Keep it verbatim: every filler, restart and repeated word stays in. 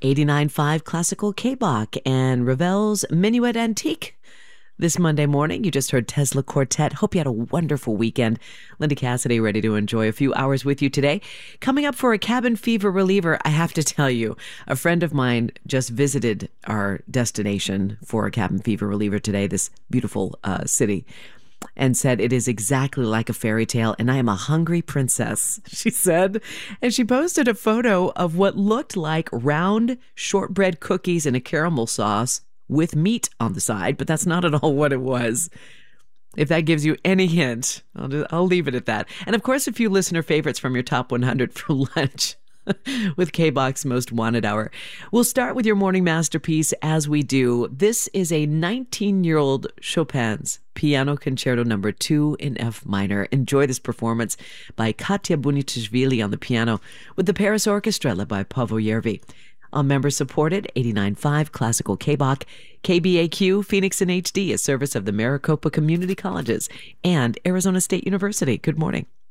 eighty-nine point five Classical K-Bach and Ravel's Minuet Antique. This Monday morning, you just heard Tesla Quartet. Hope you had a wonderful weekend. Linda Cassidy ready to enjoy a few hours with you today. Coming up for a cabin fever reliever, I have to tell you, a friend of mine just visited our destination for a cabin fever reliever today, this beautiful uh, city, and said it is exactly like a fairy tale, and I am a hungry princess, she said. And she posted a photo of what looked like round shortbread cookies in a caramel sauce with meat on the side, but that's not at all what it was. If that gives you any hint, I'll, just, I'll leave it at that. And of course, a few listener favorites from your top one hundred for lunch with K-Bach's Most Wanted Hour. We'll start with your morning masterpiece as we do. This is a nineteen-year-old Chopin's Piano Concerto number two in F minor. Enjoy this performance by Katya Bunitishvili on the piano with the Paris Orchestra led by Paavo Järvi. On member-supported eighty-nine point five Classical K-Bach, K B A Q, Phoenix in H D, a service of the Maricopa Community Colleges and Arizona State University. Good morning.